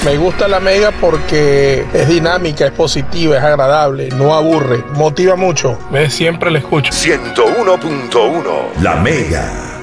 Me gusta la Mega porque es dinámica, es positiva, es agradable, no aburre, motiva mucho. Siempre la escucho. 101.1 La Mega.